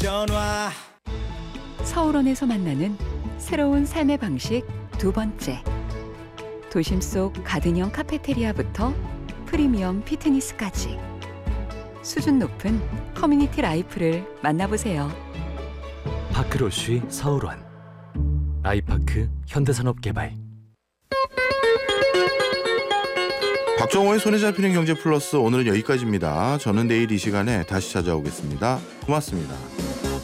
변화. 서울원에서 만나는 새로운 삶의 방식 두 번째. 도심 속 가든형 카페테리아부터 프리미엄 피트니스까지 수준 높은 커뮤니티 라이프를 만나보세요. 파크로쉬 서울원, 아이파크 현대산업개발. 박정호의 손에 잡히는 경제 플러스, 오늘은 여기까지입니다. 저는 내일 이 시간에 다시 찾아오겠습니다. 고맙습니다.